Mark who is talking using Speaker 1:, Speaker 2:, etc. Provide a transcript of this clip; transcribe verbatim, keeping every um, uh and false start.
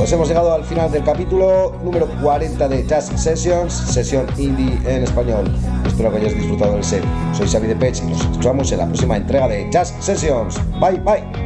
Speaker 1: Pues hemos llegado al final del capítulo número cuarenta de Jazz Sessions, sesión indie en español. Espero que hayáis disfrutado del set. Soy Xavi de Pech y nos escuchamos en la próxima entrega de Jazz Sessions. Bye, bye.